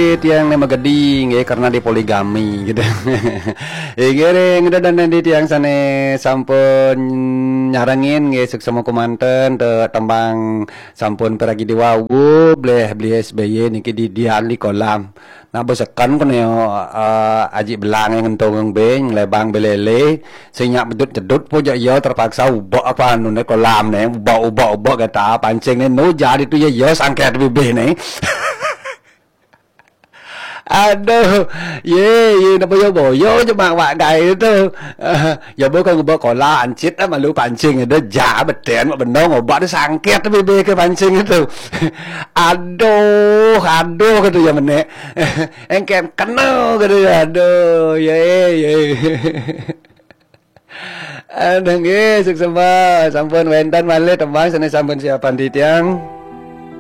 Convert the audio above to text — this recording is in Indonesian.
tiang nama gedi nggih karena di poligami gitu. Nggih udah dan di tiang sane sampun nyarangin nggih suksema kumanten te tembang sampun peragi diwawu bleh beli SBY niki di diali kolam. Nah besekan kan ya aji belang yang ngentong beng lebang belele sinyak bedut jedut pojok ya terpaksa ubah apa anu kolam nih ubah kata pancing nih no jadi tuh ya sangket bibih nih. Aduh, ye, napa yo boyo cuma wak gay itu. Ya bo kan ngubah kola ancit malu pancing itu ja beten mak benong obat itu sangket bibir ke pancing itu. Aduh gitu ya menek. Engken kena gitu ya. Aduh, ye. Aduh nggih, suksema sampun wenten malih tembang sene sampun siapan di tiang.